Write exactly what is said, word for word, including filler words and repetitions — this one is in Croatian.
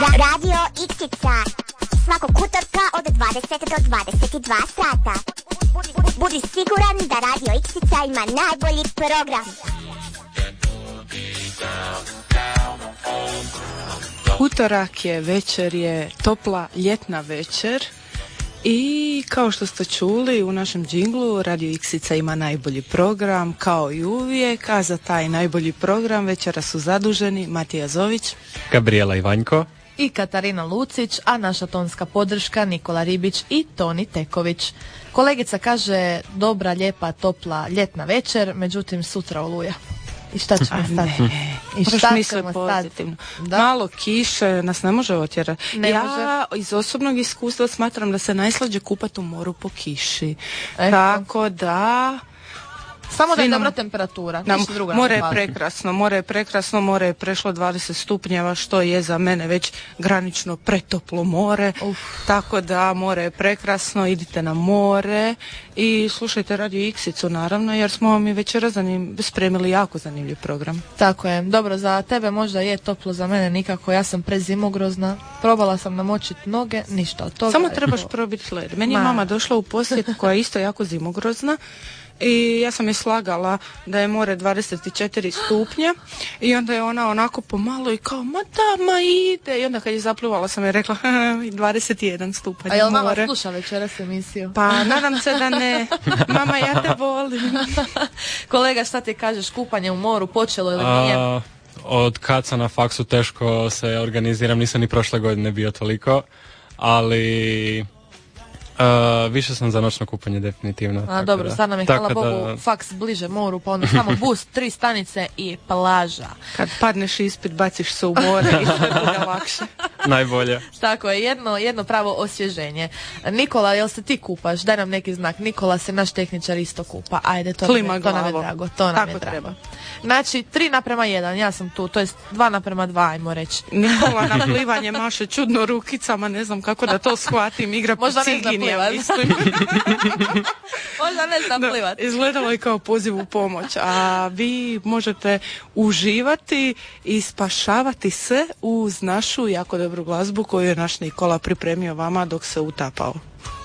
Radio X-ica svakog utorka od dvadeset do dvadeset dva sata. Budi siguran da Radio X-ica ima najbolji program. Utorak je, večer je, topla ljetna večer i kao što ste čuli u našem džinglu, Radio X-ica ima najbolji program kao i uvijek, a za taj najbolji program večera su zaduženi Matija Zović, Gabriela Ivanjko i Katarina Lucić, a naša tonska podrška Nikola Ribić i Toni Teković. Kolegica kaže dobra, lijepa, topla ljetna večer, međutim sutra oluja. I šta ćemo stati? I šta ćemo stati? Malo kiše nas ne može otjerati. Ne ja može. iz osobnog iskustva smatram da se najslađe kupati u moru po kiši. Eto. Tako da... Samo da je Svi nam- dobra temperatura. Nam, ništa drugo more ne je fali. prekrasno, more je prekrasno, more je prešlo dvadeset stupnjeva, što je za mene već granično pretoplo more. Uf. Tako da more je prekrasno, idite na more i slušajte Radio X-icu naravno, jer smo vam i večeras zanim, spremili jako zanimljiv program. Tako je. Dobro, za tebe možda je toplo, za mene nikako. Ja sam prezimogrozna. Probala sam namočiti noge, ništa od toga. Samo trebaš probiti led. Meni je Ma. mama došla u posjet koja je isto jako zimogrozna. I ja sam je slagala da je more dvadeset četiri stupnja i onda je ona onako pomalo i kao, ma da, ma ide. I onda kad je zaplivala sam je rekla, dvadeset jedan stupanj A jel mama more. sluša večeras emisiju? Pa nadam se da ne. Mama, ja te volim. Kolega, šta ti kažeš, kupanje u moru počelo ili nije? A, od kad sam na faksu teško se organiziram, nisam ni prošle godine bio toliko, ali a, više sam za noćno kupanje definitivno. A tako dobro, da- sad nam je, tako hvala da- Bogu, faks bliže moru, pa onda samo bus, tri stanice i plaža. Kad padneš ispit, baciš se u more i sve bude lakše. Najbolje. Tako je, jedno, jedno pravo osvježenje. Nikola, jel se ti kupaš? Daj nam neki znak. Nikola se, naš tehničar, isto kupa. Ajde, to, nam Klima je, to nam je glavom. drago. To nam Tako je drago. treba. Znači, tri naprema jedan, ja sam tu, to jest dva naprema dva, ajmo reći. Nikola na plivanje maše čudno rukicama, ne znam kako da to shvatim, igra po Možda ne zna ciginija, plivat. mislim. Možda ne znam Da, plivat. izgledalo je kao poziv u pomoć, a vi možete uživati i spašavati se uz našu jako dobru glazbu koju je naš Nikola pripremio vama dok se utapao.